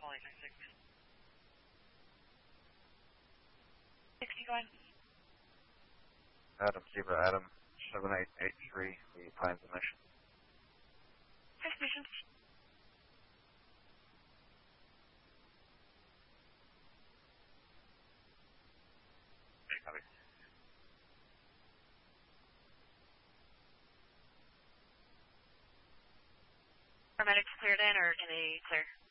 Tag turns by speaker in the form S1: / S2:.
S1: 60, go ahead.
S2: Adam, Zebra, Adam, 7883, we plan the mission.
S1: First mission.
S2: Okay, copy.
S1: Paramedics cleared in or in a clear?